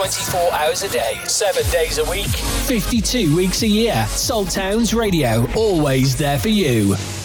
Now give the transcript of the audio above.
24 hours a day, 7 days a week, 52 weeks a year. Saltowns Radio, always there for you.